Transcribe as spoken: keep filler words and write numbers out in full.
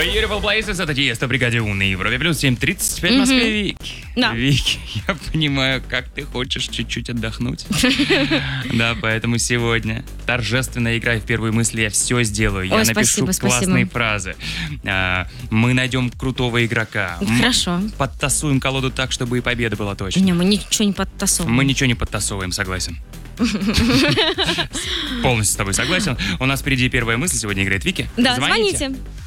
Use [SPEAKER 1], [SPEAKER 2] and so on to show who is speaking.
[SPEAKER 1] Beautiful Places, это Тиесто, бригаде У на Европе плюс семь тридцать пять в Москве. Вики,
[SPEAKER 2] Да.
[SPEAKER 1] Вики, я понимаю, как ты хочешь чуть-чуть отдохнуть. Да, поэтому сегодня торжественно играй в первые мысли, я все сделаю. Я
[SPEAKER 2] Ой,
[SPEAKER 1] напишу
[SPEAKER 2] спасибо,
[SPEAKER 1] классные
[SPEAKER 2] спасибо.
[SPEAKER 1] фразы. А, Мы найдем крутого игрока. Мы
[SPEAKER 2] Хорошо.
[SPEAKER 1] подтасуем колоду так, чтобы и победа была точно.
[SPEAKER 2] Не, мы ничего не подтасовываем.
[SPEAKER 1] Мы ничего не подтасовываем, согласен. Полностью с тобой согласен. У нас впереди первая мысль. Сегодня играет Вики.
[SPEAKER 2] Да,
[SPEAKER 1] Звоните.
[SPEAKER 2] звоните.